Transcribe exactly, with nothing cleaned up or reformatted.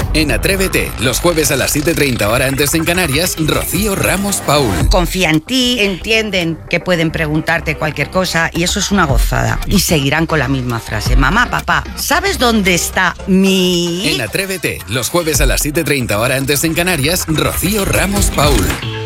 En Atrévete, los jueves a las siete y treinta hora antes en Canarias, Rocío Ramos Paul. Confía en ti, entienden que pueden preguntarte cualquier cosa y eso es una gozada. Y seguirán con la misma frase. Mamá, papá, ¿sabes dónde está mi...? En Atrévete, los jueves a las siete y treinta hora antes en Canarias, Rocío Ramos Paul.